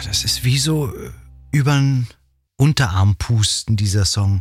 das ist wie so übern Unterarm pusten, dieser Song.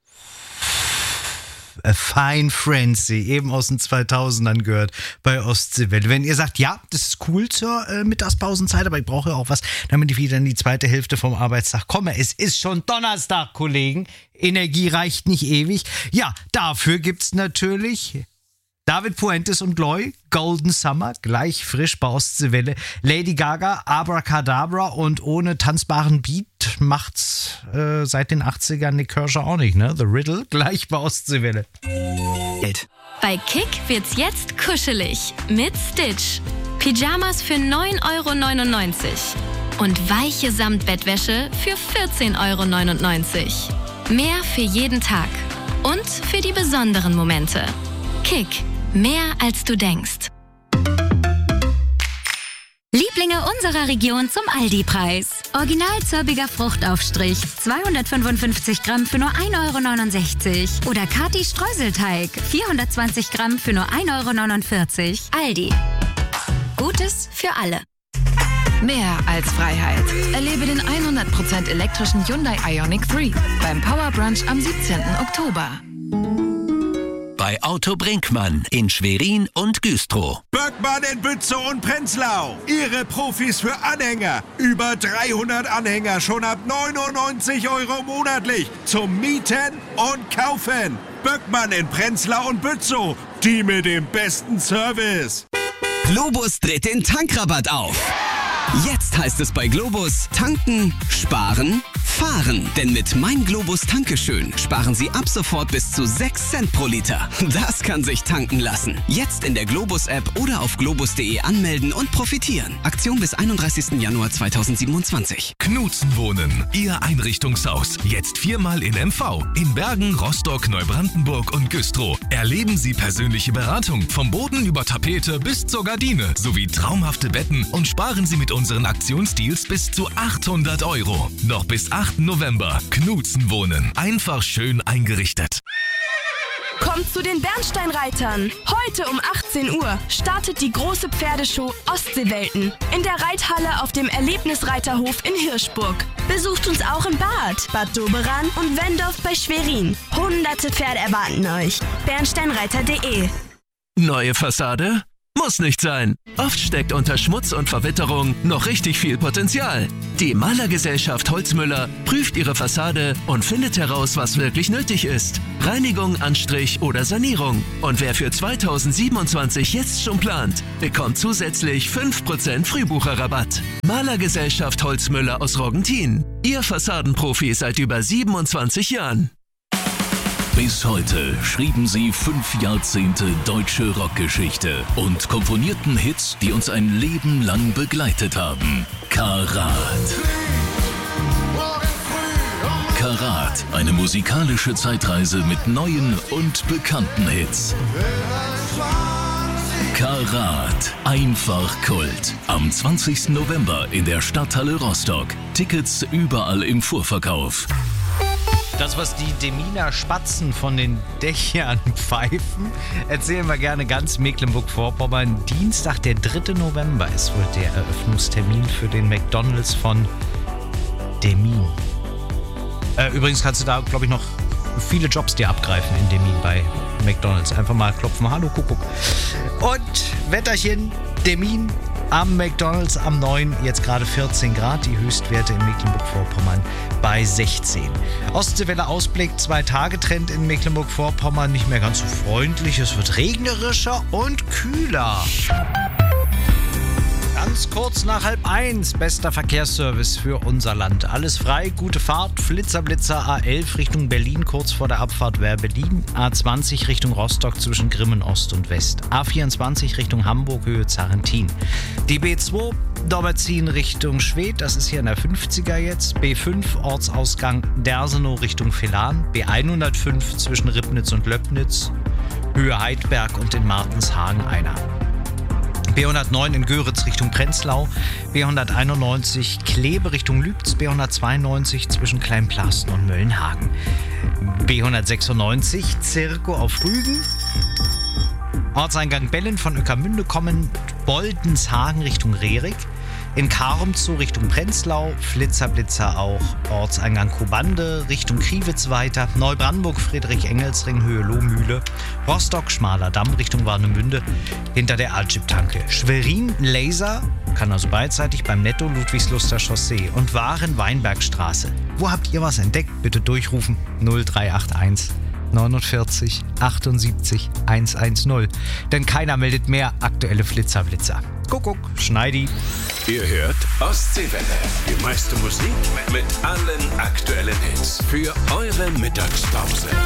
A Fine Frenzy, eben aus den 2000ern gehört bei Ostseewelle. Wenn ihr sagt, ja, das ist cool zur Mittagspausenzeit, aber ich brauche ja auch was, damit ich wieder in die zweite Hälfte vom Arbeitstag komme. Es ist schon Donnerstag, Kollegen. Energie reicht nicht ewig. Ja, dafür gibt's natürlich David Puentes und Loy, Golden Summer, gleich frisch bei Ostseewelle. Lady Gaga, Abracadabra, und ohne tanzbaren Beat macht's seit den 80ern Nick Kershaw auch nicht, ne? The Riddle, gleich bei Ostseewelle. Bei Kick wird's jetzt kuschelig mit Stitch. Pyjamas für 9,99 € und weiche Samtbettwäsche für 14,99 €. Mehr für jeden Tag und für die besonderen Momente. Kick. Mehr als du denkst. Lieblinge unserer Region zum Aldi-Preis. Original zirbiger Fruchtaufstrich, 255 Gramm für nur 1,69 € oder Kati Streuselteig, 420 Gramm für nur 1,49 €. Aldi. Gutes für alle. Mehr als Freiheit. Erlebe den 100% elektrischen Hyundai Ioniq 3 beim Power Brunch am 17. Oktober. Bei Auto Brinkmann in Schwerin und Güstrow. Böckmann in Bützow und Prenzlau. Ihre Profis für Anhänger. Über 300 Anhänger schon ab 99 € monatlich. Zum Mieten und Kaufen. Böckmann in Prenzlau und Bützow. Die mit dem besten Service. Globus dreht den Tankrabatt auf. Jetzt heißt es bei Globus: tanken, sparen, fahren. Denn mit Mein Globus Tankeschön sparen Sie ab sofort bis zu 6 Cent pro Liter. Das kann sich tanken lassen. Jetzt in der Globus-App oder auf globus.de anmelden und profitieren. Aktion bis 31. Januar 2027. Knutzen Wohnen, Ihr Einrichtungshaus. Jetzt 4-mal in MV. In Bergen, Rostock, Neubrandenburg und Güstrow. Erleben Sie persönliche Beratung vom Boden über Tapete bis zur Gardine sowie traumhafte Betten und sparen Sie mit unseren Aktionsdeals bis zu 800 €. Noch bis 8. November. Knutzen Wohnen. Einfach schön eingerichtet. Kommt zu den Bernsteinreitern. Heute um 18 Uhr startet die große Pferdeshow Ostseewelten in der Reithalle auf dem Erlebnisreiterhof in Hirschburg. Besucht uns auch im Bad Doberan und Wendorf bei Schwerin. Hunderte Pferde erwarten euch. Bernsteinreiter.de. Neue Fassade? Muss nicht sein. Oft steckt unter Schmutz und Verwitterung noch richtig viel Potenzial. Die Malergesellschaft Holzmüller prüft Ihre Fassade und findet heraus, was wirklich nötig ist. Reinigung, Anstrich oder Sanierung. Und wer für 2027 jetzt schon plant, bekommt zusätzlich 5% Frühbucherrabatt. Malergesellschaft Holzmüller aus Roggentin. Ihr Fassadenprofi seit über 27 Jahren. Bis heute schrieben sie 5 Jahrzehnte deutsche Rockgeschichte und komponierten Hits, die uns ein Leben lang begleitet haben. Karat. Karat, eine musikalische Zeitreise mit neuen und bekannten Hits. Karat, einfach Kult. Am 20. November in der Stadthalle Rostock. Tickets überall im Vorverkauf. Das, was die Deminer Spatzen von den Dächern pfeifen, erzählen wir gerne ganz Mecklenburg-Vorpommern. Dienstag, der 3. November ist wohl der Eröffnungstermin für den McDonald's von Demmin. Übrigens kannst du da, glaube ich, noch viele Jobs dir abgreifen in Demmin bei McDonald's. Einfach mal klopfen, hallo Kuckuck. Und Wetterchen, Demmin am McDonald's am 9, jetzt gerade 14 Grad, die Höchstwerte in Mecklenburg-Vorpommern bei 16. Ostseewelle Ausblick, 2-Tage-Trend in Mecklenburg-Vorpommern, nicht mehr ganz so freundlich, es wird regnerischer und kühler. Ganz kurz nach 12:30, bester Verkehrsservice für unser Land. Alles frei, gute Fahrt, Flitzer A11 Richtung Berlin, kurz vor der Abfahrt Werberlin. A20 Richtung Rostock zwischen Grimmen Ost und West. A24 Richtung Hamburg, Höhe Zarrentin. Die B2 Dobberziehen Richtung Schwedt, das ist hier in der 50er jetzt. B5 Ortsausgang Dersenow Richtung Velan. B105 zwischen Ribnitz und Löbnitz, Höhe Heidberg und in Martenshagen einer. B109 in Göritz Richtung Prenzlau, B191 Kleve Richtung Lübz, B192 zwischen Kleinplasten und Möllenhagen, B196 Zirko auf Rügen, Ortseingang Bellen von Ueckermünde kommen Boldenshagen Richtung Rerik, In Karum zu Richtung Prenzlau, Flitzer auch Ortseingang Kobande, Richtung Kriwitz weiter, Neubrandenburg, Friedrich-Engels-Ring, Höhe Lohmühle, Rostock, Schmaler Damm Richtung Warnemünde, hinter der Altschip-Tanke. Schwerin, Laser, kann also beidseitig beim Netto Ludwigsluster Chaussee und Waren Weinbergstraße. Wo habt ihr was entdeckt? Bitte durchrufen 0381 49 78 110. Denn keiner meldet mehr aktuelle Flitzer. Kuckuck, Schneidi. Ihr hört Ostseewelle. Die meiste Musik mit allen aktuellen Hits für eure Mittagspause.